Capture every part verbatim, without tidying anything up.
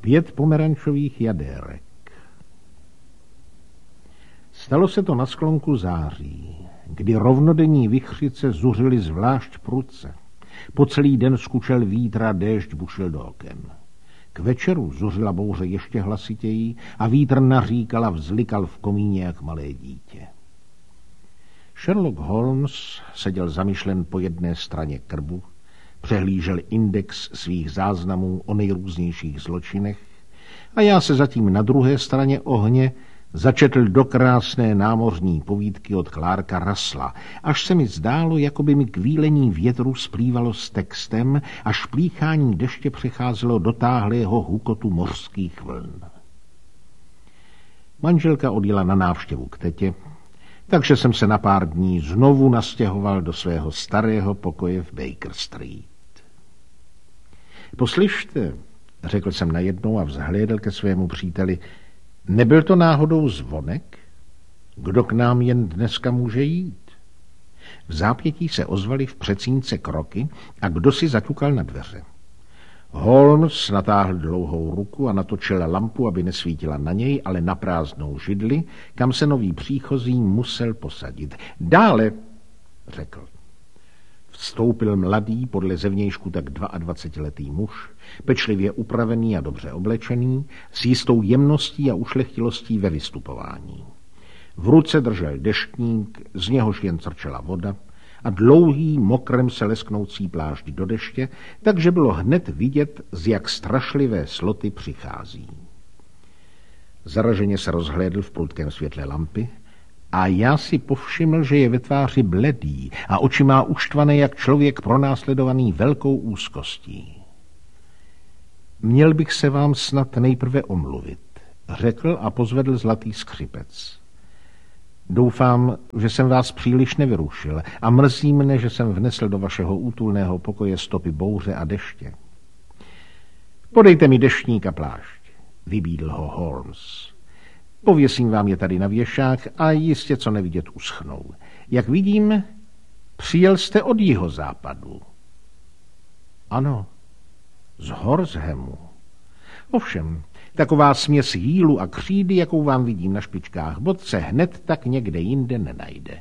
Pět pomerančových jadérek. Stalo se to na sklonku září, kdy rovnodenní vichřice zuřily zvlášť prudce. Po celý den skučel vítr a déšť bušil do oken. K večeru zuřila bouře ještě hlasitěji a vítr naříkal a vzlikal v komíně jak malé dítě. Sherlock Holmes seděl zamyšlen po jedné straně krbu, přehlížel index svých záznamů o nejrůznějších zločinech a já se zatím na druhé straně ohně začetl do krásné námořní povídky od Clarka Russella, až se mi zdálo, jako by mi kvílení větru splývalo s textem a šplíchání deště přecházelo do táhlého hukotu mořských vln. Manželka odjela na návštěvu k tetě, takže jsem se na pár dní znovu nastěhoval do svého starého pokoje v Baker Street. Poslyšte, řekl jsem najednou a vzhlédl ke svému příteli, nebyl to náhodou zvonek? Kdo k nám jen dneska může jít? V zápětí se ozvaly v předsínce kroky a kdo si zaťukal na dveře. Holmes natáhl dlouhou ruku a natočil lampu, aby nesvítila na něj, ale na prázdnou židli, kam se nový příchozí musel posadit. Dále, řekl. Vstoupil mladý, podle zevnějšku tak dvaadvacetiletý muž, pečlivě upravený a dobře oblečený, s jistou jemností a ušlechtilostí ve vystupování. V ruce držel deštník, z něhož jen crčela voda, a dlouhý, mokrem se lesknoucí plášť do deště, takže bylo hned vidět, z jak strašlivé sloty přichází. Zaraženě se rozhlédl v prudkém světle lampy a já si povšiml, že je ve tváři bledý a oči má uštvané jak člověk pronásledovaný velkou úzkostí. Měl bych se vám snad nejprve omluvit, řekl a pozvedl zlatý skřipec. Doufám, že jsem vás příliš nevyrušil a mrzí mne, že jsem vnesl do vašeho útulného pokoje stopy bouře a deště. Podejte mi deštník a plášť, vybídl ho Holmes. Pověsím vám je tady na věšák a jistě co nevidět uschnou. Jak vidím, přijel jste od jihozápadu. Ano, z Horshemu. Ovšem, taková směs jílu a křídy, jakou vám vidím na špičkách bot, se hned tak někde jinde nenajde.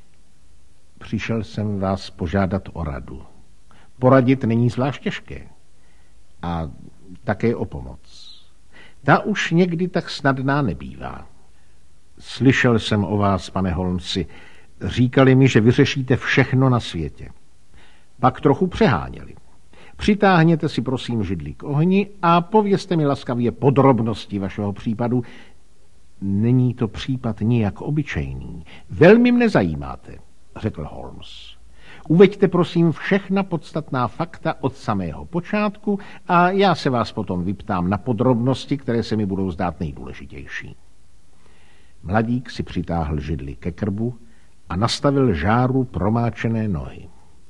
Přišel jsem vás požádat o radu. Poradit není zvlášť těžké. A také o pomoc. Ta už někdy tak snadná nebývá. Slyšel jsem o vás, pane Holmesi. Říkali mi, že vyřešíte všechno na světě. Pak trochu přeháněli. Přitáhněte si prosím židli k ohni a povězte mi laskavě podrobnosti vašeho případu. Není to případ nijak obyčejný. Velmi mne zajímáte, řekl Holmes. Uveďte prosím všechna podstatná fakta od samého počátku a já se vás potom vyptám na podrobnosti, které se mi budou zdát nejdůležitější. Mladík si přitáhl židli ke krbu a nastavil žáru promáčené nohy.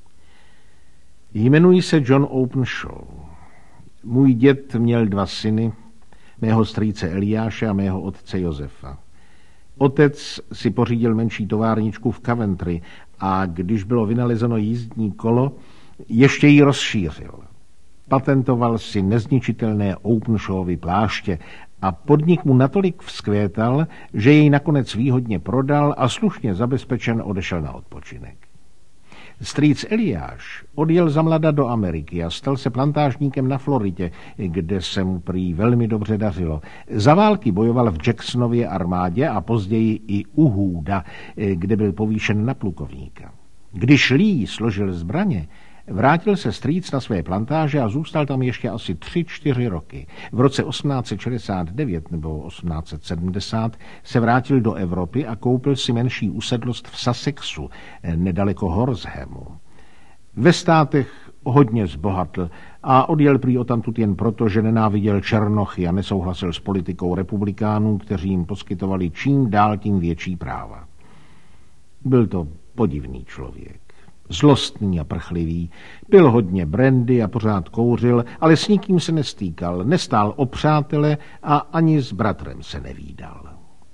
Jmenuji se John Openshaw. Můj děd měl dva syny, mého strýce Eliáše a mého otce Josefa. Otec si pořídil menší továrničku v Coventry a když bylo vynalezeno jízdní kolo, ještě ji rozšířil. Patentoval si nezničitelné Openshawovy pláště a podnik mu natolik vzkvétal, že jej nakonec výhodně prodal a slušně zabezpečen odešel na odpočinek. Strýc Eliáš odjel zamlada do Ameriky a stal se plantážníkem na Floridě, kde se mu prý velmi dobře dařilo. Za války bojoval v Jacksonově armádě a později i u Hooda, kde byl povýšen na plukovníka. Když Lee složil zbraně, vrátil se strýc na své plantáže a zůstal tam ještě asi tři, čtyři roky. V roce osmnáct set šedesát devět nebo osmnáct set sedmdesát se vrátil do Evropy a koupil si menší usedlost v Sussexu, nedaleko Horshemu. Ve státech hodně zbohatl a odjel prý odtamtud jen proto, že nenáviděl černochy a nesouhlasil s politikou republikánů, kteří jim poskytovali čím dál tím větší práva. Byl to podivný člověk. Zlostný a prchlivý, pil hodně brandy a pořád kouřil, ale s nikým se nestýkal, nestál o přátele a ani s bratrem se nevídal.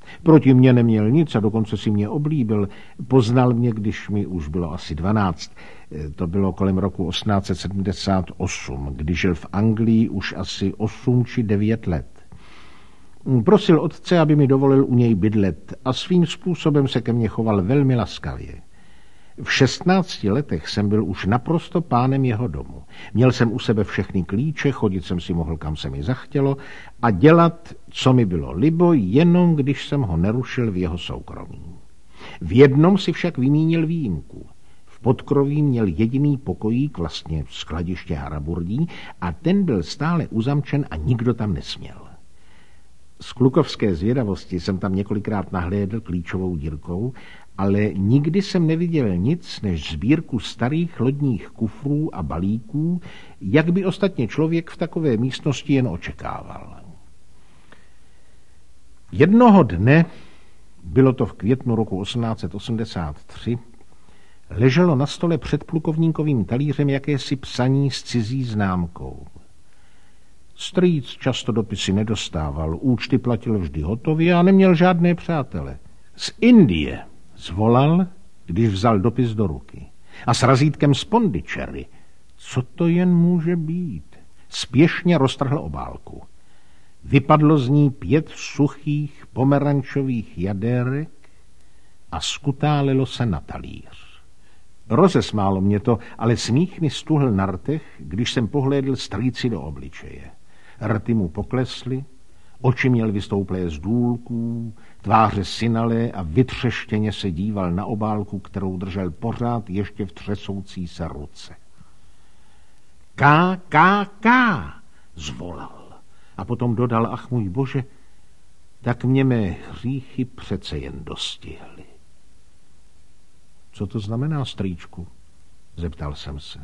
Proti mně neměl nic a dokonce si mě oblíbil. Poznal mě, když mi už bylo asi dvanáct. To bylo kolem roku osmnáct set sedmdesát osm, když žil v Anglii už asi osm či devět let. Prosil otce, aby mi dovolil u něj bydlet a svým způsobem se ke mně choval velmi laskavě. V šestnácti letech jsem byl už naprosto pánem jeho domu. Měl jsem u sebe všechny klíče, chodit jsem si mohl, kam se mi zachtělo a dělat, co mi bylo libo, jenom když jsem ho nerušil v jeho soukromí. V jednom si však vymínil výjimku. V podkroví měl jediný pokojík, vlastně skladiště haraburdí, a ten byl stále uzamčen a nikdo tam nesměl. Z klukovské zvědavosti jsem tam několikrát nahlédl klíčovou dírkou, ale nikdy jsem neviděl nic než sbírku starých lodních kufrů a balíků, jak by ostatně člověk v takové místnosti jen očekával. Jednoho dne, bylo to v květnu roku osmnáct set osmdesát tři, leželo na stole před plukovníkovým talířem jakési psaní s cizí známkou. Strýc často dopisy nedostával, účty platil vždy hotově a neměl žádné přátele. Z Indie zvolal, když vzal dopis do ruky. A s razítkem z Pondicherry. Co to jen může být? Spěšně roztrhl obálku. Vypadlo z ní pět suchých pomerančových jadérek a skutálilo se na talíř. Rozesmálo mě to, ale smích mi stuhl na rtech, když jsem pohlédl strýci do obličeje. Rty mu poklesly, oči měl vystouplé z důlků, tváře synalé a vytřeštěně se díval na obálku, kterou držel pořád ještě v třesoucí se ruce. Ká, ká, ká, zvolal a potom dodal, ach můj bože, tak mě mé hříchy přece jen dostihly. Co to znamená, strýčku? Zeptal jsem se.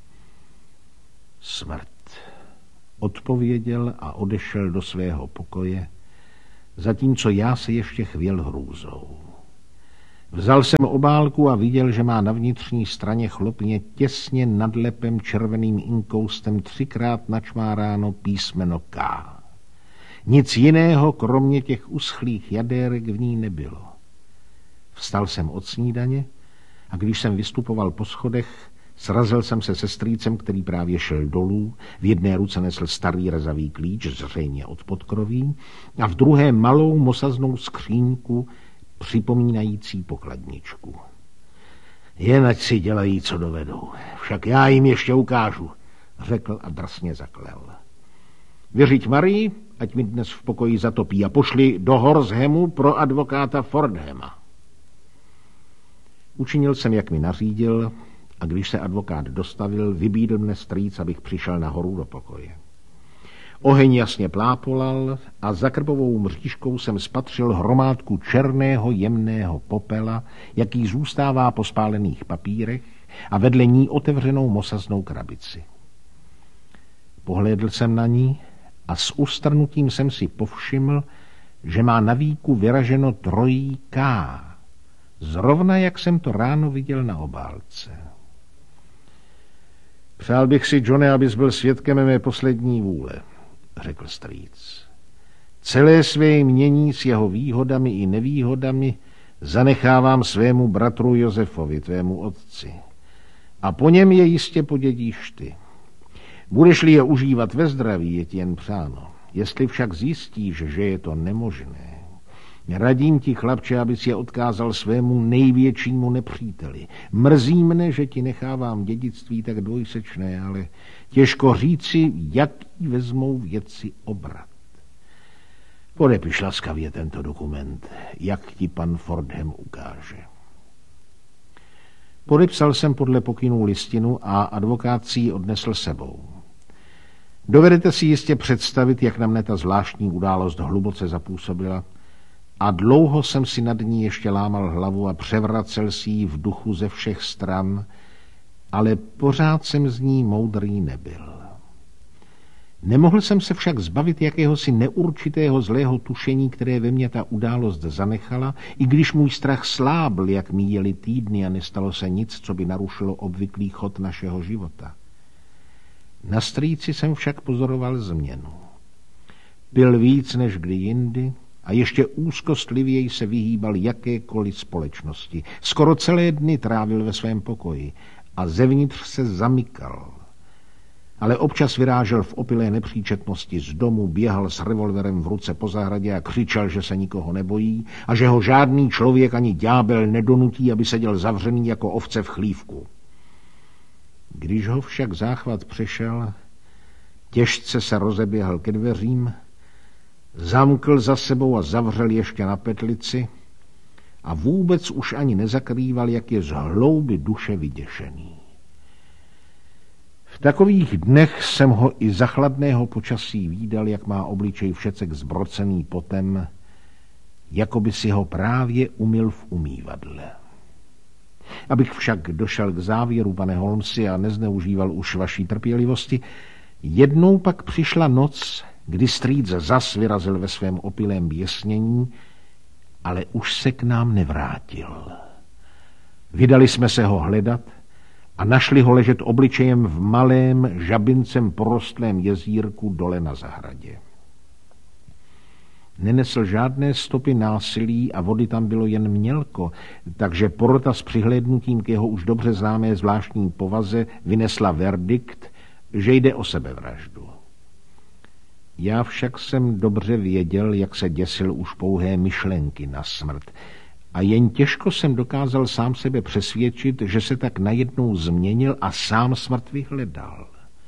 Smrt, odpověděl a odešel do svého pokoje, zatímco já se ještě chvěl hrůzou. Vzal jsem obálku a viděl, že má na vnitřní straně chlopně těsně nad lepem červeným inkoustem třikrát načmáráno písmeno K. Nic jiného, kromě těch uschlých jadérek, v ní nebylo. Vstal jsem od snídaně a když jsem vystupoval po schodech, srazil jsem se se strýcem, který právě šel dolů. V jedné ruce nesl starý rezavý klíč, zřejmě od podkroví, a v druhé malou mosaznou skříňku, připomínající pokladničku. Jen ať si dělají, co dovedou. Však já jim ještě ukážu, řekl a drsně zaklel. Vyřiď Marii, ať mi dnes v pokoji zatopí, a pošli do Horshemu pro advokáta Fordhama. Učinil jsem, jak mi nařídil, a když se advokát dostavil, vybídl mne strýc, abych přišel nahoru do pokoje. Oheň jasně plápolal a za krbovou mřížkou jsem spatřil hromádku černého jemného popela, jaký zůstává po spálených papírech, a vedle ní otevřenou mosaznou krabici. Pohlédl jsem na ní a s ustrnutím jsem si povšiml, že má na víku vyraženo trojí K, zrovna jak jsem to ráno viděl na obálce. Přál bych si, Johne, abys byl svědkem mé poslední vůle, řekl strýc. Celé své jmění s jeho výhodami i nevýhodami zanechávám svému bratru Josefovi, tvému otci. A po něm je jistě podědíš ty. Budeš-li je užívat ve zdraví, je ti jen přáno. Jestli však zjistíš, že je to nemožné, radím ti, chlapče, abys je odkázal svému největšímu nepříteli. Mrzí mne, že ti nechávám dědictví tak dvojsečné, ale těžko říci, jaký vezmou věci obrat. Podepiš laskavě tento dokument, jak ti pan Fordham ukáže. Podepsal jsem podle pokynů listinu a advokát si ji odnesl sebou. Dovedete si jistě představit, jak na mne ta zvláštní událost hluboce zapůsobila, a dlouho jsem si nad ní ještě lámal hlavu a převracel si ji v duchu ze všech stran, ale pořád jsem z ní moudrý nebyl. Nemohl jsem se však zbavit jakéhosi neurčitého zlého tušení, které ve mně ta událost zanechala, i když můj strach slábl, jak míjely týdny a nestalo se nic, co by narušilo obvyklý chod našeho života. Na strýci jsem však pozoroval změnu. Pil víc než kdy jindy, a ještě úzkostlivěji se vyhýbal jakékoliv společnosti. Skoro celé dny trávil ve svém pokoji a zevnitř se zamykal. Ale občas vyrážel v opilé nepříčetnosti z domu, běhal s revolverem v ruce po zahradě a křičel, že se nikoho nebojí a že ho žádný člověk ani ďábel nedonutí, aby seděl zavřený jako ovce v chlívku. Když ho však záchvat přešel, těžce se rozeběhl ke dveřím, zamkl za sebou a zavřel ještě na petlici a vůbec už ani nezakrýval, jak je z hlouby duše vyděšený. V takových dnech jsem ho i za chladného počasí vídal, jak má obličej všecek zbrocený potem, jako by si ho právě umyl v umývadle. Abych však došel k závěru, pane Holmesi, a nezneužíval už vaší trpělivosti, jednou pak přišla noc, kdy strýc zas vyrazil ve svém opilém běsnění, ale už se k nám nevrátil. Vydali jsme se ho hledat a našli ho ležet obličejem v malém, žabincem porostlém jezírku dole na zahradě. Nenesl žádné stopy násilí a vody tam bylo jen mělko, takže porota s přihlédnutím k jeho už dobře známé zvláštní povaze vynesla verdikt, že jde o sebevraždu. Já však jsem dobře věděl, jak se děsil už pouhé myšlenky na smrt, a jen těžko jsem dokázal sám sebe přesvědčit, že se tak najednou změnil a sám smrt vyhledal.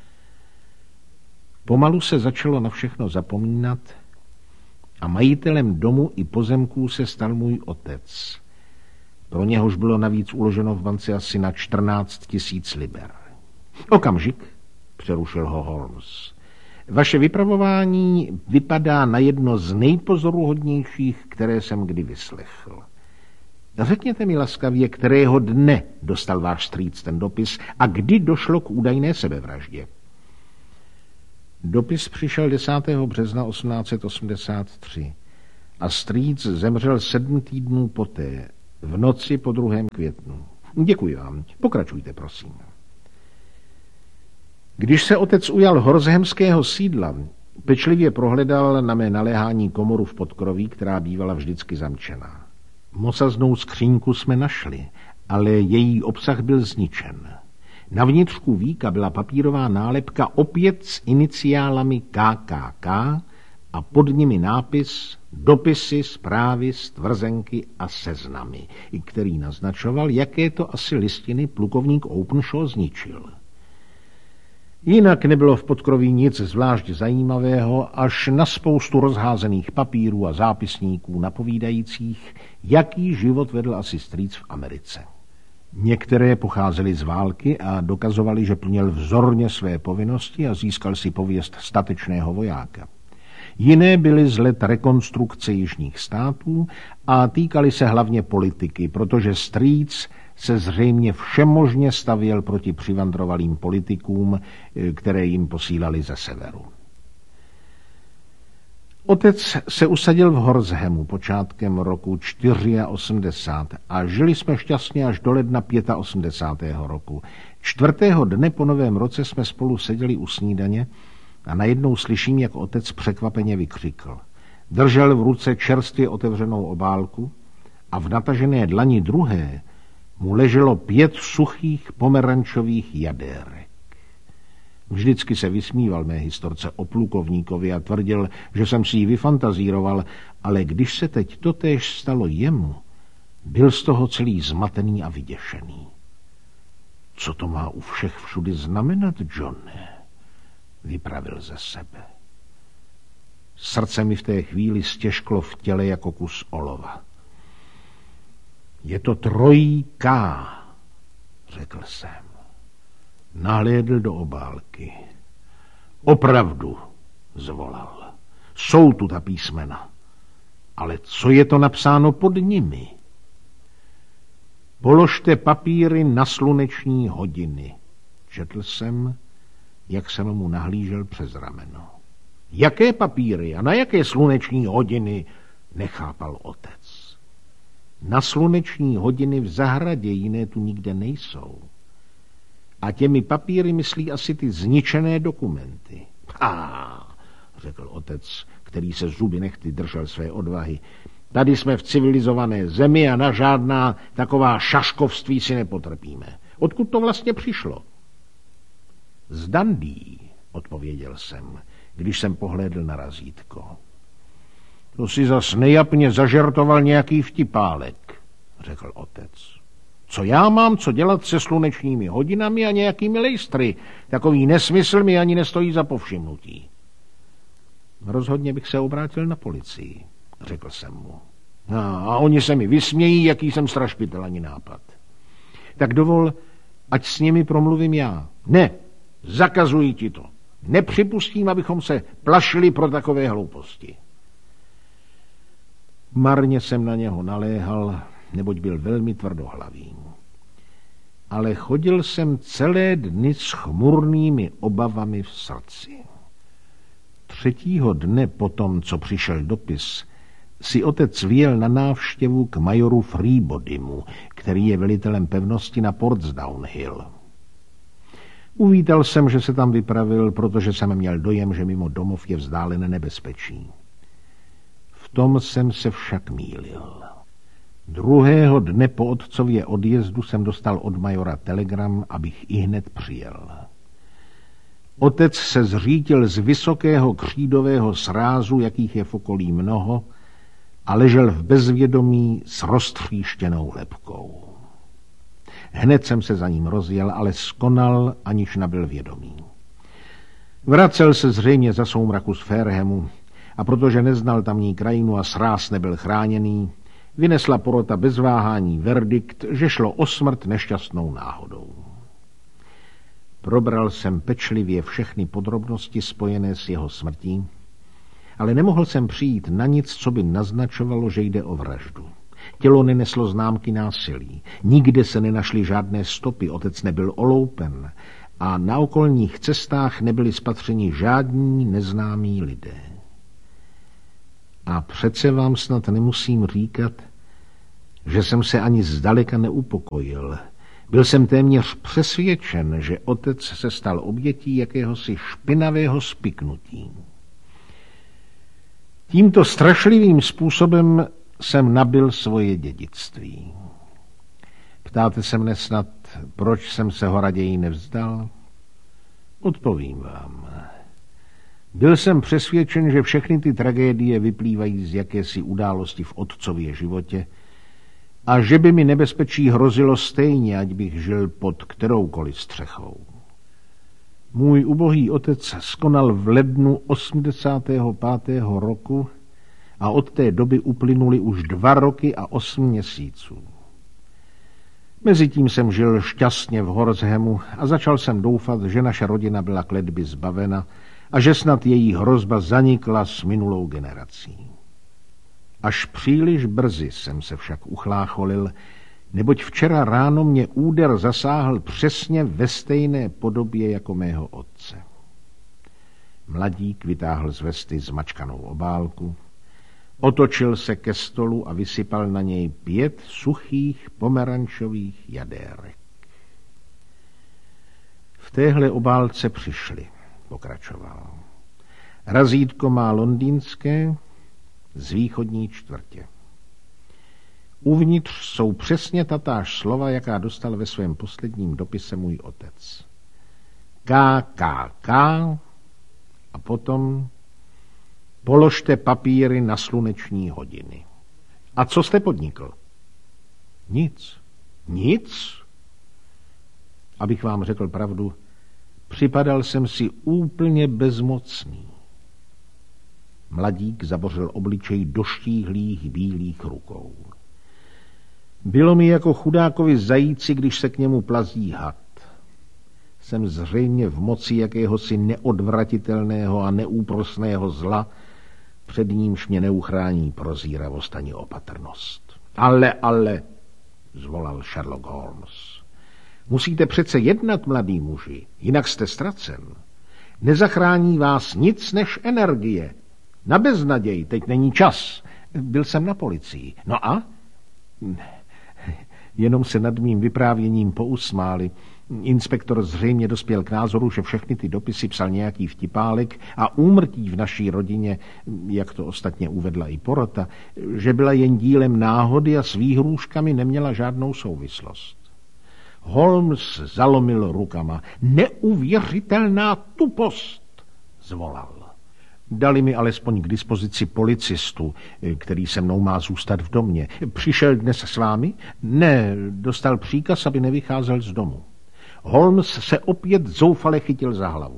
Pomalu se začalo na všechno zapomínat a majitelem domu i pozemků se stal můj otec. Pro něhož bylo navíc uloženo v bance asi na čtrnáct tisíc liber. Okamžik, přerušil ho Holmes. Vaše vypravování vypadá na jedno z nejpozoruhodnějších, které jsem kdy vyslechl. Řekněte mi laskavě, kterého dne dostal váš strýc ten dopis a kdy došlo k údajné sebevraždě. Dopis přišel desátého března osmnáct set osmdesát tři a strýc zemřel sedm týdnů poté, v noci po druhém květnu. Děkuji vám. Pokračujte, prosím. Když se otec ujal horzhemského sídla, pečlivě prohledal na mé naléhání komoru v podkroví, která bývala vždycky zamčená. Mosaznou skřínku jsme našli, ale její obsah byl zničen. Na vnitřku víka byla papírová nálepka opět s iniciálami K K K a pod nimi nápis dopisy, zprávy, stvrzenky a seznamy, který naznačoval, jaké to asi listiny plukovník Openshaw zničil. Jinak nebylo v podkroví nic zvlášť zajímavého, až na spoustu rozházených papírů a zápisníků napovídajících, jaký život vedl asi strýc v Americe. Některé pocházely z války a dokazovali, že plnil vzorně své povinnosti a získal si pověst statečného vojáka. Jiné byly z let rekonstrukce jižních států a týkaly se hlavně politiky, protože strýc se zřejmě všemožně stavěl proti přivandrovalým politikům, které jim posílali ze severu. Otec se usadil v Horzhemu počátkem roku osmdesát čtyři a žili jsme šťastně až do ledna osmdesátého pátého roku. Čtvrtého dne po novém roce jsme spolu seděli u snídaně a najednou slyším, jak otec překvapeně vykřikl. Držel v ruce čerstvě otevřenou obálku a v natažené dlani druhé mu leželo pět suchých pomerančových jadérek. Vždycky se vysmíval mé historce o plukovníkovi a tvrdil, že jsem si ji vyfantazíroval, ale když se teď totéž stalo jemu, byl z toho celý zmatený a vyděšený. Co to má u všech všudy znamenat, Johne? Vypravil ze sebe. Srdce mi v té chvíli stěžklo v těle jako kus olova. Je to trojí K, řekl jsem. Nahlédl do obálky. Opravdu, zvolal. Jsou tu ta písmena. Ale co je to napsáno pod nimi? Položte papíry na sluneční hodiny. Četl jsem, jak jsem mu nahlížel přes rameno. Jaké papíry a na jaké sluneční hodiny? Nechápal otec. Na sluneční hodiny v zahradě, jiné tu nikde nejsou. A těmi papíry myslí asi ty zničené dokumenty. Ha, řekl otec, který se zuby nehty držel své odvahy. Tady jsme v civilizované zemi a na žádná taková šaškovství si nepotrpíme. Odkud to vlastně přišlo? Z Dundee, odpověděl jsem, když jsem pohlédl na razítko. To si zas nejapně zažertoval nějaký vtipálek, řekl otec. Co já mám co dělat se slunečními hodinami a nějakými lejstry? Takový nesmysl mi ani nestojí za povšimnutí. Rozhodně bych se obrátil na policii, řekl jsem mu. No, a oni se mi vysmějí, jaký jsem strašpitel, ani nápad. Tak dovol, ať s nimi promluvím já. Ne, zakazuji ti to. Nepřipustím, abychom se plašili pro takové hlouposti. Marně jsem na něho naléhal, neboť byl velmi tvrdohlavý. Ale chodil jsem celé dny s chmurnými obavami v srdci. Třetího dne potom, co přišel dopis, si otec vyjel na návštěvu k majoru Freebodymu, který je velitelem pevnosti na Portsdown Hill. Uvítal jsem, že se tam vypravil, protože jsem měl dojem, že mimo domov je vzdálené nebezpečí. V tom jsem se však mýlil. Druhého dne po otcově odjezdu jsem dostal od majora telegram, abych ihned přijel. Otec se zřítil z vysokého křídového srázu, jakých je v okolí mnoho, a ležel v bezvědomí s roztříštěnou lebkou. Hned jsem se za ním rozjel, ale skonal, aniž nabyl vědomí. Vracel se zřejmě za soumraku z Farehemu a protože neznal tamní krajinu a sráz nebyl chráněný, vynesla porota bez váhání verdikt, že šlo o smrt nešťastnou náhodou. Probral jsem pečlivě všechny podrobnosti spojené s jeho smrtí, ale nemohl jsem přijít na nic, co by naznačovalo, že jde o vraždu. Tělo neneslo známky násilí, nikde se nenašly žádné stopy, otec nebyl oloupen a na okolních cestách nebyli spatřeni žádní neznámí lidé. A přece vám snad nemusím říkat, že jsem se ani zdaleka neupokojil. Byl jsem téměř přesvědčen, že otec se stal obětí jakéhosi špinavého spiknutí. Tímto strašlivým způsobem jsem nabyl svoje dědictví. Ptáte se mne snad, proč jsem se ho raději nevzdal? Odpovím vám. Byl jsem přesvědčen, že všechny ty tragédie vyplývají z jakési události v otcově životě a že by mi nebezpečí hrozilo stejně, ať bych žil pod kteroukoliv střechou. Můj ubohý otec skonal v lednu osmdesátého pátého roku a od té doby uplynuly už dva roky a osm měsíců. Mezitím jsem žil šťastně v Horshemu a začal jsem doufat, že naše rodina byla kletby zbavena a že snad její hrozba zanikla s minulou generací. Až příliš brzy jsem se však uchlácholil, neboť včera ráno mě úder zasáhl přesně ve stejné podobě jako mého otce. Mladík vytáhl z vesty zmačkanou obálku, otočil se ke stolu a vysypal na něj pět suchých pomerančových jadérek. V téhle obálce přišli, pokračoval. Razítko má londýnské z východní čtvrtě. Uvnitř jsou přesně tatáž slova, jaká dostal ve svém posledním dopise můj otec. K K K a potom položte papíry na sluneční hodiny. A co jste podnikl? Nic. Nic? Abych vám řekl pravdu, připadal jsem si úplně bezmocný. Mladík zabořil obličej do štíhlých bílých rukou. Bylo mi jako chudákovi zajíci, když se k němu plazí had. Jsem zřejmě v moci jakéhosi neodvratitelného a neúprosného zla, před nímž mě neuchrání prozíravost ani opatrnost. Ale, ale, zvolal Sherlock Holmes. Musíte přece jednat, mladý muži, jinak jste ztracen. Nezachrání vás nic než energie. Na beznaděj, teď není čas. Byl jsem na policii. No a? Jenom se nad mým vyprávěním pousmáli Inspektor zřejmě dospěl k názoru, že všechny ty dopisy psal nějaký vtipálek a úmrtí v naší rodině, jak to ostatně uvedla i porota, že byla jen dílem náhody a s výhrůžkami neměla žádnou souvislost. Holmes zalomil rukama. Neuvěřitelná tupost, zvolal. Dali mi alespoň k dispozici policistu, který se mnou má zůstat v domě. Přišel dnes s vámi? Ne, dostal příkaz, aby nevycházel z domu. Holmes se opět zoufale chytil za hlavu.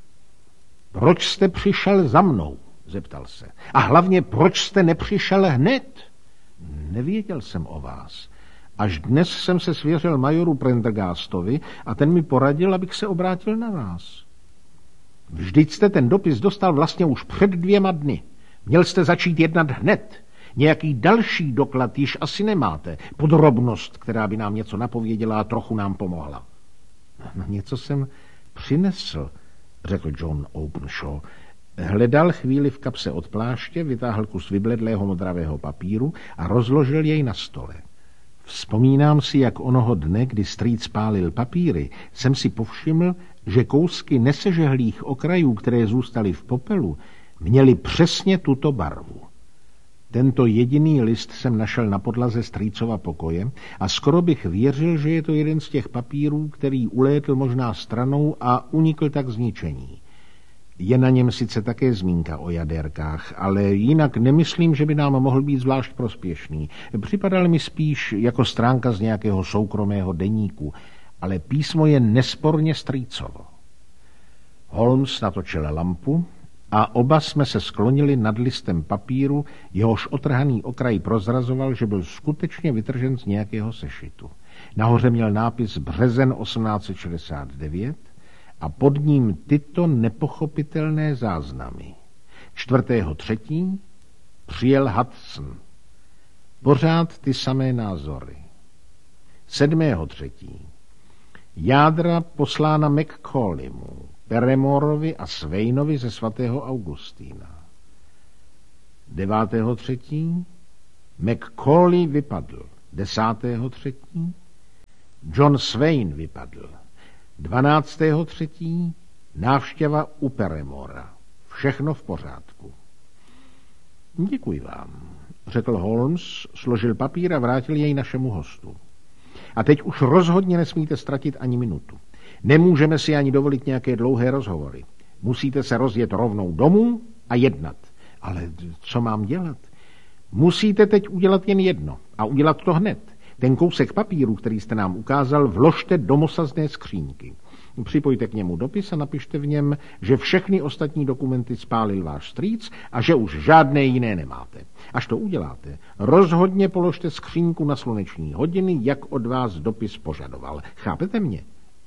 Proč jste přišel za mnou? Zeptal se. A hlavně, proč jste nepřišel hned? Nevěděl jsem o vás. Až dnes jsem se svěřil majoru Prendergastovi a ten mi poradil, abych se obrátil na vás. Vždyť jste ten dopis dostal vlastně už před dvěma dny. Měl jste začít jednat hned. Nějaký další doklad již asi nemáte. Podrobnost, která by nám něco napověděla a trochu nám pomohla. No, něco jsem přinesl, řekl John Openshaw. Hledal chvíli v kapse od pláště, vytáhl kus vybledlého modravého papíru a rozložil jej na stole. Vzpomínám si, jak onoho dne, kdy strýc pálil papíry, jsem si povšiml, že kousky nesežehlých okrajů, které zůstaly v popelu, měly přesně tuto barvu. Tento jediný list jsem našel na podlaze strýcova pokoje a skoro bych věřil, že je to jeden z těch papírů, který ulétl možná stranou a unikl tak zničení. Je na něm sice také zmínka o jaderkách, ale jinak nemyslím, že by nám mohl být zvlášť prospěšný. Připadal mi spíš jako stránka z nějakého soukromého deníku, ale písmo je nesporně strýcovo. Holmes natočil lampu a oba jsme se sklonili nad listem papíru, jehož otrhaný okraj prozrazoval, že byl skutečně vytržen z nějakého sešitu. Nahoře měl nápis březen osmnáct set šedesát devět a pod ním tyto nepochopitelné záznamy. čtvrtého třetí přijel Hudson. Pořád ty samé názory. sedmého třetí jádra poslána McCallimu, Peremorovi a Swainovi ze svatého Augustína. devátého třetí McCauley vypadl. desátého třetí John Swain vypadl. dvanáctého třetí návštěva u Peremora. Všechno v pořádku. Děkuji vám, řekl Holmes, složil papír a vrátil jej našemu hostu. A teď už rozhodně nesmíte ztratit ani minutu. Nemůžeme si ani dovolit nějaké dlouhé rozhovory. Musíte se rozjet rovnou domů a jednat. Ale co mám dělat? Musíte teď udělat jen jedno a udělat to hned. Ten kousek papíru, který jste nám ukázal, vložte do mosazné skřínky. Připojte k němu dopis a napište v něm, že všechny ostatní dokumenty spálil váš strýc a že už žádné jiné nemáte. Až to uděláte, rozhodně položte skřínku na sluneční hodiny, jak od vás dopis požadoval. Chápete mě?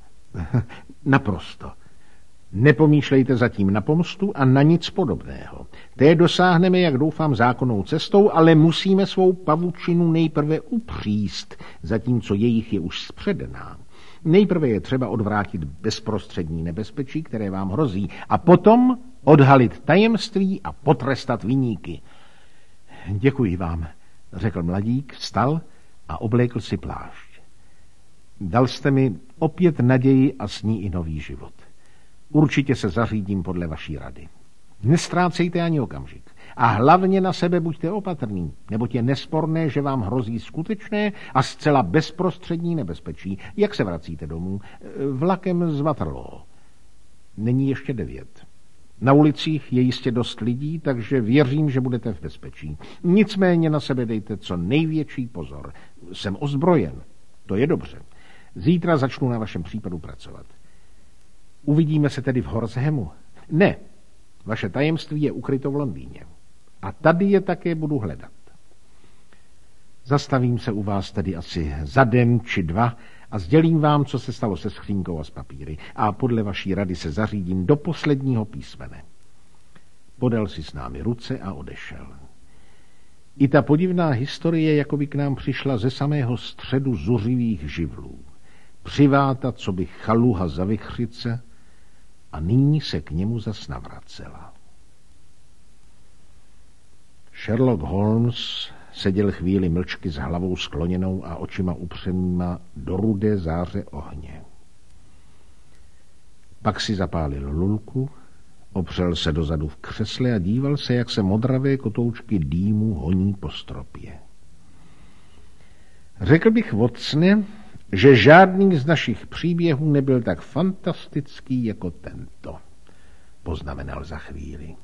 Naprosto. Nepomýšlejte zatím na pomstu a na nic podobného. Té dosáhneme, jak doufám, zákonnou cestou, ale musíme svou pavučinu nejprve upříst, zatímco jejich je už zpředená. Nejprve je třeba odvrátit bezprostřední nebezpečí, které vám hrozí, a potom odhalit tajemství a potrestat viníky. Děkuji vám, řekl mladík, vstal a oblékl si plášť. Dal jste mi opět naději a s ní i nový život. Určitě se zařídím podle vaší rady. Nestrácejte ani okamžik. A hlavně na sebe buďte opatrný, neboť je nesporné, že vám hrozí skutečné a zcela bezprostřední nebezpečí. Jak se vracíte domů? Vlakem z Waterloo. Není ještě devět. Na ulicích je jistě dost lidí, takže věřím, že budete v bezpečí. Nicméně na sebe dejte co největší pozor. Jsem ozbrojen. To je dobře. Zítra začnu na vašem případu pracovat. Uvidíme se tedy v Horshemu? Ne. Vaše tajemství je ukryto v Londýně. A tady je také budu hledat. Zastavím se u vás tedy asi za den či dva a sdělím vám, co se stalo se skřínkou a s papíry. A podle vaší rady se zařídím do posledního písmene. Podal si s námi ruce a odešel. I ta podivná historie jako by k nám přišla ze samého středu zuřivých živlů. Přiváta, co by chaluha za vichřice, a nyní se k němu zas navracela. Sherlock Holmes seděl chvíli mlčky s hlavou skloněnou a očima upřenýma do rudé záře ohně. Pak si zapálil lulku, opřel se dozadu v křesle a díval se, jak se modravé kotoučky dýmu honí po stropě. Řekl bych, Watsone, že žádný z našich příběhů nebyl tak fantastický jako tento, poznamenal za chvíli.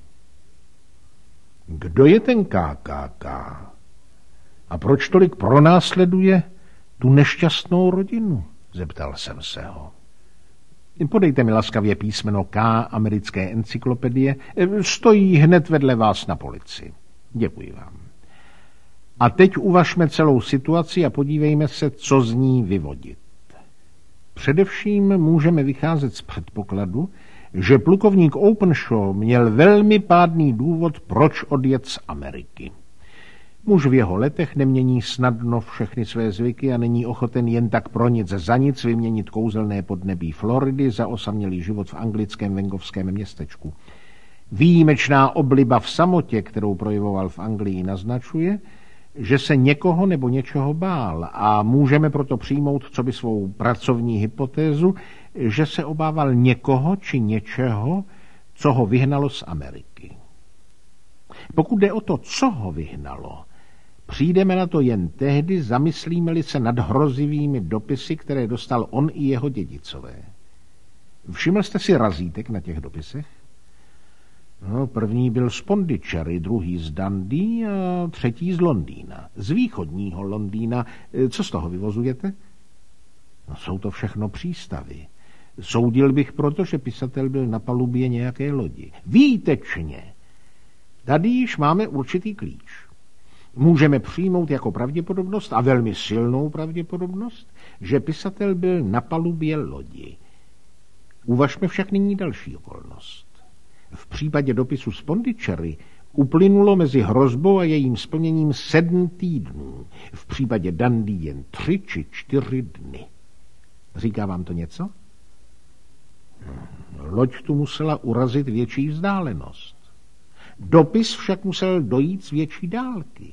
Kdo je ten K K K? A proč tolik pronásleduje tu nešťastnou rodinu? Zeptal jsem se ho. Podejte mi laskavě písmeno K americké encyklopedie. Stojí hned vedle vás na polici. Děkuji vám. A teď uvažme celou situaci a podívejme se, co z ní vyvodit. Především můžeme vycházet z předpokladu, že plukovník Openshaw měl velmi pádný důvod, proč odjet z Ameriky. Muž v jeho letech nemění snadno všechny své zvyky a není ochoten jen tak pro nic za nic vyměnit kouzelné podnebí Floridy za osamělý život v anglickém venkovském městečku. Výjimečná obliba v samotě, kterou projevoval v Anglii, naznačuje, že se někoho nebo něčeho bál a můžeme proto přijmout coby svou pracovní hypotézu, že se obával někoho či něčeho, co ho vyhnalo z Ameriky. Pokud jde o to, co ho vyhnalo, přijdeme na to jen tehdy, zamyslíme-li se nad hrozivými dopisy, které dostal on i jeho dědicové. Všiml jste si razítek na těch dopisech? No, první byl z Pondicherry, druhý z Dundee a třetí z Londýna. Z východního Londýna. Co z toho vyvozujete? No, jsou to všechno přístavy. Soudil bych proto, že pisatel byl na palubě nějaké lodi. Výtečně. Tady již máme určitý klíč. Můžeme přijmout jako pravděpodobnost a velmi silnou pravděpodobnost, že pisatel byl na palubě lodi. Uvažme však nyní další okolnost. V případě dopisu z Pondicherry uplynulo mezi hrozbou a jejím splněním sedm týdnů. V případě Dundee jen tři či čtyři dny. Říká vám to něco? Loď tu musela urazit větší vzdálenost. Dopis však musel dojít z větší dálky.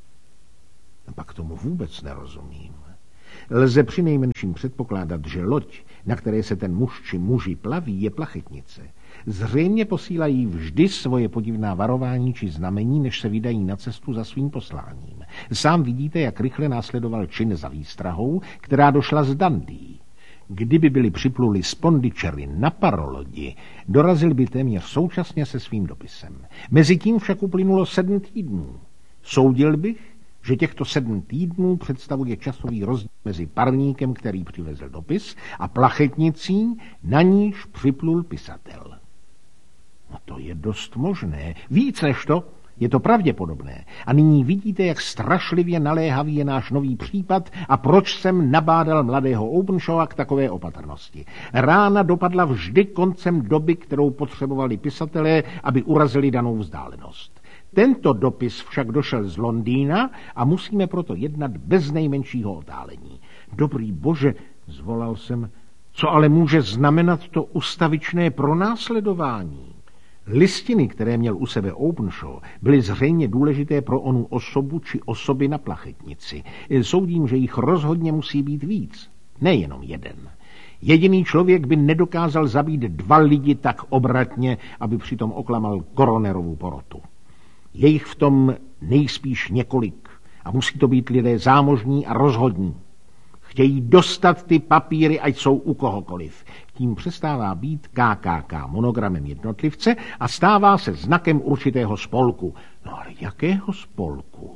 Pak tomu vůbec nerozumím. Lze přinejmenším předpokládat, že loď, na které se ten muž či muži plaví, je plachetnice. Zřejmě posílají vždy svoje podivná varování či znamení, než se vydají na cestu za svým posláním. Sám vidíte, jak rychle následoval čin za výstrahou, která došla z Dundee. Kdyby byli připluli z Pondicherry na parolodi, dorazil by téměř současně se svým dopisem. Mezitím však uplynulo sedm týdnů. Soudil bych, že těchto sedm týdnů představuje časový rozdíl mezi parníkem, který přivezl dopis, a plachetnicí, na níž připlul pisatel. No to je dost možné. Víc než to, je to pravděpodobné. A nyní vidíte, jak strašlivě naléhavý je náš nový případ a proč jsem nabádal mladého Openshawa k takové opatrnosti. Rána dopadla vždy koncem doby, kterou potřebovali pisatelé, aby urazili danou vzdálenost. Tento dopis však došel z Londýna a musíme proto jednat bez nejmenšího otálení. Dobrý bože, zvolal jsem, co ale může znamenat to ustavičné pronásledování? Listiny, které měl u sebe Openshaw, byly zřejmě důležité pro onu osobu či osoby na plachetnici. Soudím, že jich rozhodně musí být víc, nejenom jeden. Jediný člověk by nedokázal zabít dva lidi tak obratně, aby přitom oklamal koronerovu porotu. Je jich v tom nejspíš několik a musí to být lidé zámožní a rozhodní. Chtějí dostat ty papíry, ať jsou u kohokoliv. Tím přestává být K K K monogramem jednotlivce a stává se znakem určitého spolku. No ale jakého spolku?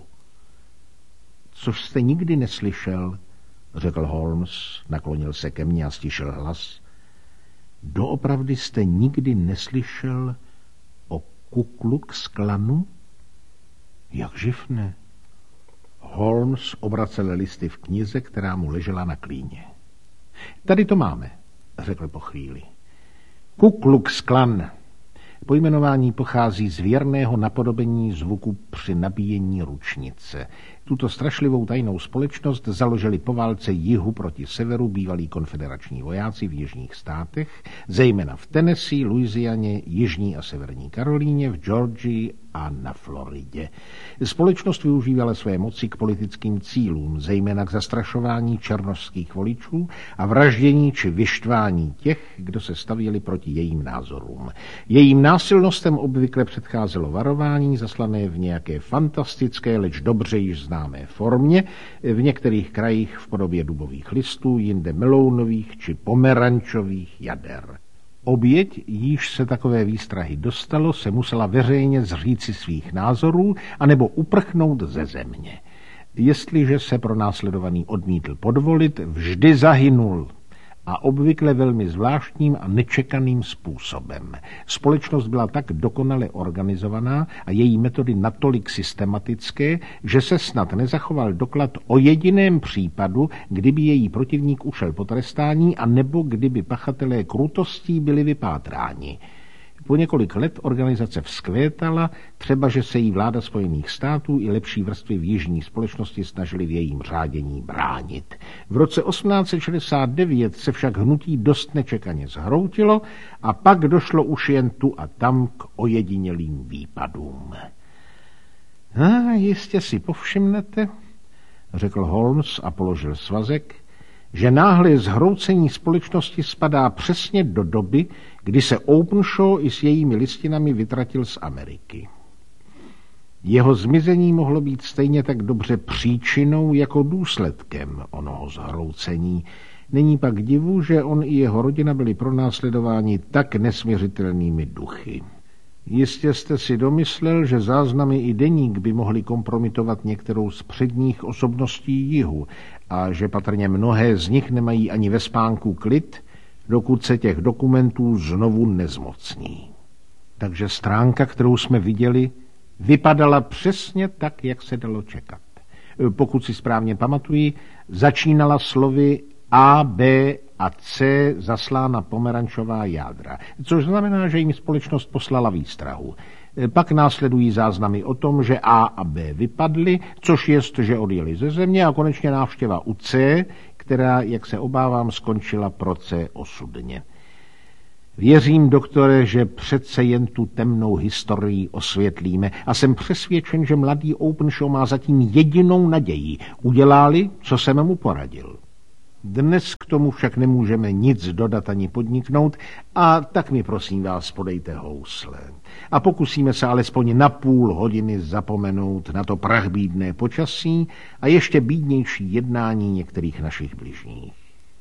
Což jste nikdy neslyšel, řekl Holmes, naklonil se ke mně a stišil hlas. Doopravdy jste nikdy neslyšel o Ku Klux Klanu? Jak živ ne? Holmes obracel listy v knize, která mu ležela na klíně. Tady to máme, řekl po chvíli. Ku Klux Klan. Pojmenování pochází z věrného napodobení zvuku při nabíjení ručnice. Tuto strašlivou tajnou společnost založili po válce jihu proti severu bývalí konfederační vojáci v jižních státech, zejména v Tennessee, Louisianě, jižní a severní Karolíně, v Georgii a na Floridě. Společnost využívala své moci k politickým cílům, zejména k zastrašování černošských voličů a vraždění či vyštvání těch, kdo se stavěli proti jejím názorům. Jejím násilnostem obvykle předcházelo varování zaslané v nějaké fantastické, leč dobře již známé formě, v některých krajích v podobě dubových listů, jinde melounových či pomerančových jader. Oběť, jíž se takové výstrahy dostalo, se musela veřejně zříci svých názorů anebo uprchnout ze země. Jestliže se pronásledovaný odmítl podvolit, vždy zahynul a obvykle velmi zvláštním a nečekaným způsobem. Společnost byla tak dokonale organizovaná a její metody natolik systematické, že se snad nezachoval doklad o jediném případu, kdyby její protivník ušel potrestání a nebo kdyby pachatelé krutostí byli vypátráni. Po několik let organizace vzkvétala, třeba že se jí vláda Spojených států i lepší vrstvy v jižní společnosti snažili v jejím řádění bránit. V roce osmnáct set šedesát devět se však hnutí dost nečekaně zhroutilo a pak došlo už jen tu a tam k ojedinělým výpadům. A jistě si povšimnete, řekl Holmes a položil svazek, že náhle zhroucení společnosti spadá přesně do doby, kdy se Openshaw i s jejími listinami vytratil z Ameriky. Jeho zmizení mohlo být stejně tak dobře příčinou jako důsledkem onoho zhroucení. Není pak divu, že on i jeho rodina byli pronásledováni tak nesměřitelnými duchy. Jistě jste si domyslel, že záznamy i deník by mohly kompromitovat některou z předních osobností jihu a že patrně mnohé z nich nemají ani ve spánku klid, dokud se těch dokumentů znovu nezmocní. Takže stránka, kterou jsme viděli, vypadala přesně tak, jak se dalo čekat. Pokud si správně pamatuji, začínala slovy A, B a C zaslána pomerančová jádra, což znamená, že jim společnost poslala výstrahu. Pak následují záznamy o tom, že A a B vypadly, což jest, že odjeli ze země, a konečně návštěva u C, která, jak se obávám, skončila pro C osudně. Věřím, doktore, že přece jen tu temnou historii osvětlíme a jsem přesvědčen, že mladý Openshaw má zatím jedinou naději. Udělá-li, co jsem mu poradil. Dnes k tomu však nemůžeme nic dodat ani podniknout a tak mi prosím vás podejte housle. A pokusíme se alespoň na půl hodiny zapomenout na to prachbídné počasí a ještě bídnější jednání některých našich bližních.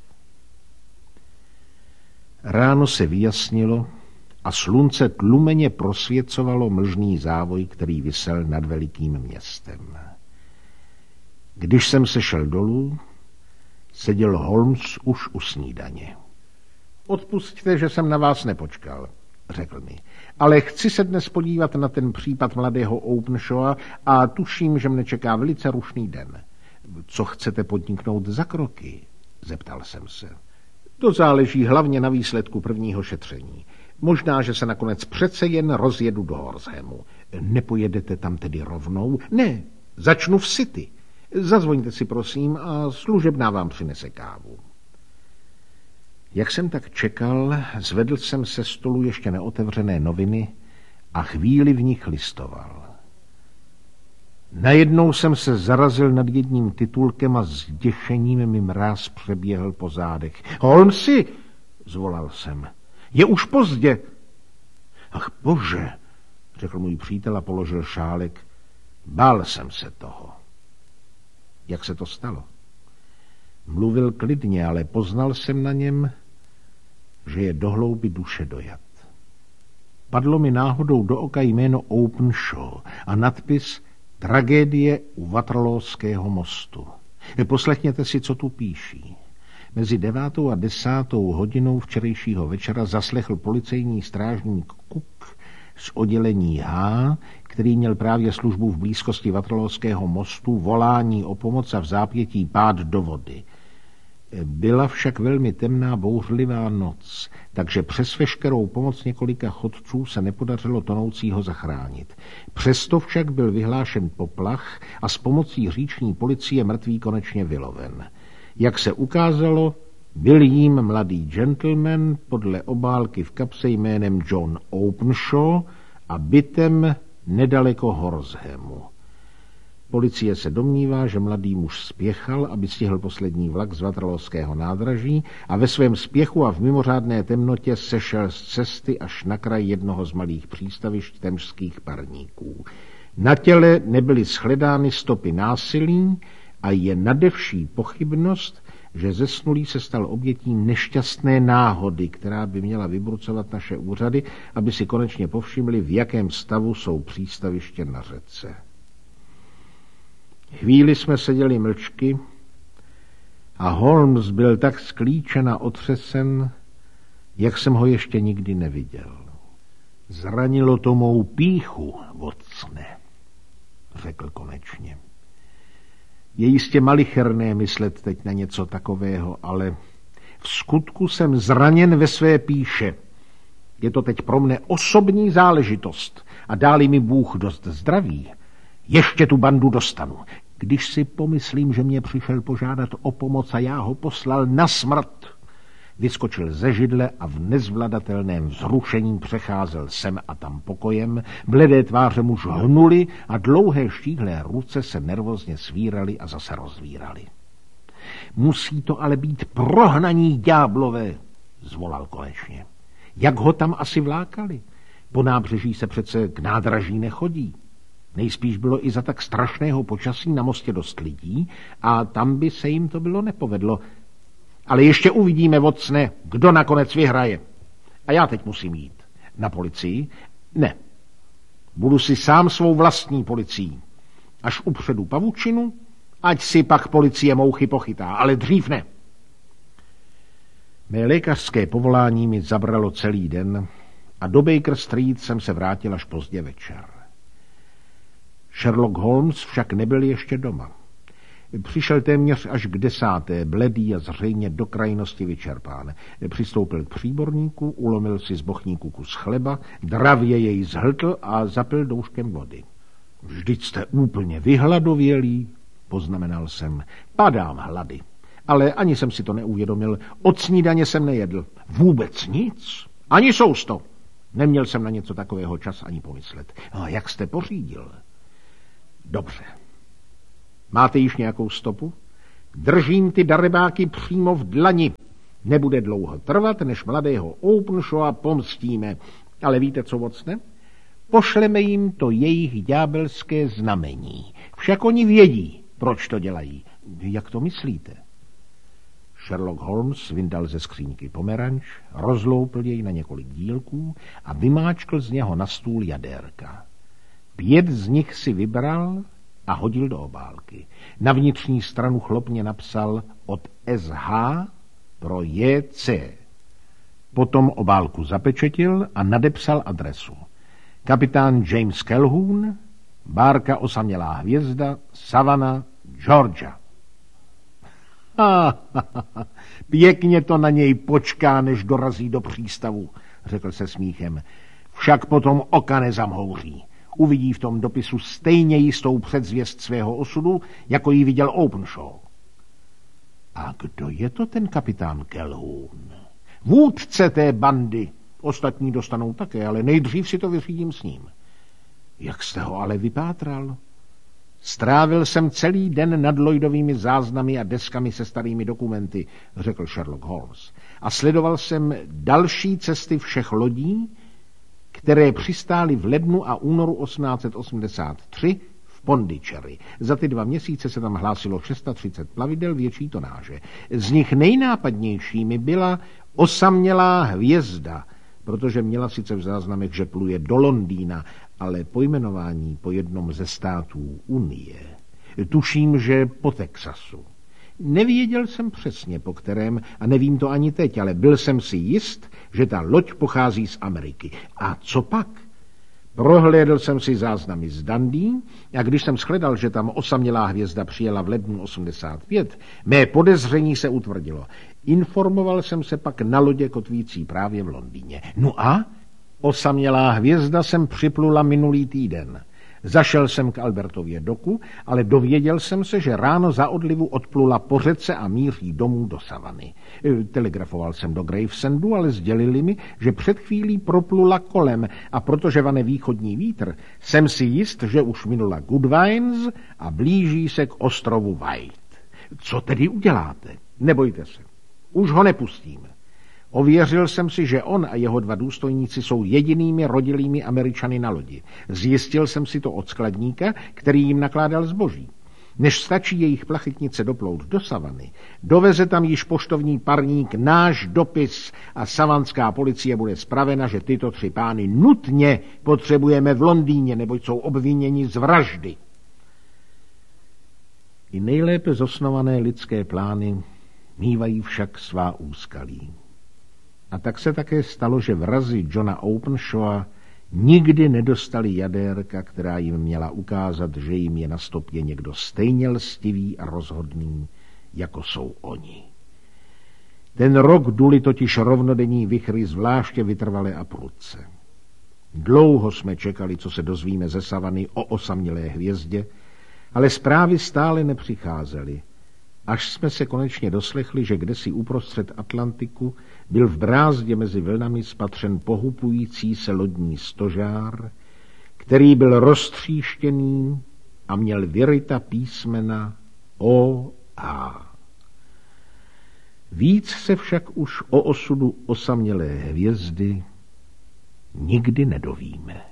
Ráno se vyjasnilo a slunce tlumeně prosvěcovalo mlžný závoj, který visel nad velikým městem. Když jsem se šel dolů, seděl Holmes už u snídaně. Odpusťte, že jsem na vás nepočkal, řekl mi, ale chci se dnes podívat na ten případ mladého Openshawa a tuším, že mne čeká velice rušný den. Co chcete podniknout za kroky? Zeptal jsem se. To záleží hlavně na výsledku prvního šetření. Možná, že se nakonec přece jen rozjedu do Horshamu. Nepojedete tam tedy rovnou? Ne, začnu v City. Zazvoňte si, prosím, a služebná vám přinese kávu. Jak jsem tak čekal, zvedl jsem se stolu ještě neotevřené noviny a chvíli v nich listoval. Najednou jsem se zarazil nad jedním titulkem a s děšením mi mráz přeběhl po zádech. Holmesi, zvolal jsem, je už pozdě. Ach bože, řekl můj přítel a položil šálek. Bál jsem se toho. Jak se to stalo? Mluvil klidně, ale poznal jsem na něm, že je do hlouby duše dojat. Padlo mi náhodou do oka jméno Openshaw a nadpis Tragédie u Waterlooského mostu. Poslechněte si, co tu píší. Mezi devátou a desátou hodinou včerejšího večera zaslechl policejní strážník Cook z oddělení H, který měl právě službu v blízkosti Waterlooského mostu, volání o pomoc a v zápětí pád do vody. Byla však velmi temná, bouřlivá noc, takže přes veškerou pomoc několika chodců se nepodařilo tonoucího zachránit. Přesto však byl vyhlášen poplach a s pomocí říční policie mrtvý konečně vyloven. Jak se ukázalo, byl jím mladý gentleman podle obálky v kapse jménem John Openshaw a bytem nedaleko Horshamu. Policie se domnívá, že mladý muž spěchal, aby stihl poslední vlak z Waterlooského nádraží a ve svém spěchu a v mimořádné temnotě sešel z cesty až na kraj jednoho z malých přístavišť temžských parníků. Na těle nebyly shledány stopy násilí a je nadevší pochybnost, že zesnulý se stal obětí nešťastné náhody, která by měla vybrucovat naše úřady, aby si konečně povšimli, v jakém stavu jsou přístaviště na řece. Chvíli jsme seděli mlčky a Holmes byl tak sklíčen a otřesen, jak jsem ho ještě nikdy neviděl. Zranilo to mou pýchu, Watsone, řekl konečně. Je jistě malicherné myslet teď na něco takového, ale v skutku jsem zraněn ve své pýše. Je to teď pro mne osobní záležitost a dá-li mi Bůh dost zdraví, ještě tu bandu dostanu. Když si pomyslím, že mě přišel požádat o pomoc a já ho poslal na smrt, vyskočil ze židle a v nezvladatelném vzrušení přecházel sem a tam pokojem, bledé tváře mu žhnuly a dlouhé štíhlé ruce se nervózně svíraly a zase rozvíraly. Musí to ale být prohnaní ďáblové, zvolal konečně. Jak ho tam asi vlákali? Po nábřeží se přece k nádraží nechodí. Nejspíš bylo i za tak strašného počasí na mostě dost lidí a tam by se jim to bylo nepovedlo. Ale ještě uvidíme, Watsone, kdo nakonec vyhraje. A já teď musím jít. Na policii? Ne. Budu si sám svou vlastní policií. Až upředu pavučinu, ať si pak policie mouchy pochytá, ale dřív ne. Mé lékařské povolání mi zabralo celý den a do Baker Street jsem se vrátil až pozdě večer. Sherlock Holmes však nebyl ještě doma. Přišel téměř až k desáté, bledý a zřejmě do krajnosti vyčerpán. Přistoupil k příborníku, ulomil si z bochníku kus chleba, dravě jej zhltl a zapil douškem vody. Vždyť jste úplně vyhladovělý, poznamenal jsem. Padám hlady, ale ani jsem si to neuvědomil. Od snídaně jsem nejedl. Vůbec nic, ani sousto. Neměl jsem na něco takového čas ani pomyslet. A jak jste pořídil? Dobře. Máte již nějakou stopu? Držím ty darebáky přímo v dlani. Nebude dlouho trvat, než mladého Openshawa pomstíme. Ale víte co, Watsone? Pošleme jim to jejich ďábelské znamení. Však oni vědí, proč to dělají. Jak to myslíte? Sherlock Holmes vyndal ze skříňky pomeranč, rozloupl jej na několik dílků a vymáčkl z něho na stůl jadérka. Pět z nich si vybral a hodil do obálky. Na vnitřní stranu chlopně napsal od S H pro J C. Potom obálku zapečetil a nadepsal adresu. Kapitán James Calhoun, bárka Osamělá hvězda, Savannah, Georgia. Ha, ha, ha, pěkně to na něj počká, než dorazí do přístavu, řekl se smíchem. Však potom oka nezamhouří. Uvidí v tom dopisu stejně jistou předzvěst svého osudu, jako ji viděl Openshaw. A kdo je to ten kapitán Calhoun? Vůdce té bandy. Ostatní dostanou také, ale nejdřív si to vyřídím s ním. Jak jste ho ale vypátral? Strávil jsem celý den nad Lloydovými záznamy a deskami se starými dokumenty, řekl Sherlock Holmes. A sledoval jsem další cesty všech lodí, které přistály v lednu a únoru osmnáct set osmdesát tři v Pondicherry. Za ty dva měsíce se tam hlásilo třicet šest plavidel větší tonáže. Z nich nejnápadnějšími byla Osamělá hvězda, protože měla sice v záznamech, že pluje do Londýna, ale pojmenování po jednom ze států Unie. Tuším, že po Texasu. Nevěděl jsem přesně po kterém a nevím to ani teď, ale byl jsem si jist, že ta loď pochází z Ameriky. A co pak? Prohlédl jsem si záznamy z Dundee a když jsem shledal, že tam osamělá hvězda přijela v lednu osmdesát pět, mé podezření se utvrdilo. Informoval jsem se pak na lodě kotvící právě v Londýně. No a osamělá hvězda sem připlula minulý týden. Zašel jsem k Albertově doku, ale dověděl jsem se, že ráno za odlivu odplula po řece a míří domů do savany. Telegrafoval jsem do Gravesandu, ale sdělili mi, že před chvílí proplula kolem a protože vane východní vítr, jsem si jist, že už minula Goodwines a blíží se k ostrovu White. Co tedy uděláte? Nebojte se, už ho nepustíme. Ověřil jsem si, že on a jeho dva důstojníci jsou jedinými rodilými Američany na lodi. Zjistil jsem si to od skladníka, který jim nakládal zboží. Než stačí jejich plachetnice doplout do savany, doveze tam již poštovní parník náš dopis a savanská policie bude spravena, že tyto tři pány nutně potřebujeme v Londýně, neboť jsou obviněni z vraždy. I nejlépe zosnované lidské plány mívají však svá úskalí. A tak se také stalo, že vrazi Johna Openshawa nikdy nedostali jadérka, která jim měla ukázat, že jim je na stopě někdo stejně lstivý a rozhodný, jako jsou oni. Ten rok duli totiž rovnodenní vichry zvláště vytrvalé a prudce. Dlouho jsme čekali, co se dozvíme ze savany o osamělé hvězdě, ale zprávy stále nepřicházely. Až jsme se konečně doslechli, že kdesi uprostřed Atlantiku byl v brázdě mezi vlnami spatřen pohupující se lodní stožár, který byl roztříštěný a měl vyryta písmena O A. Víc se však už o osudu osamělé hvězdy nikdy nedovíme.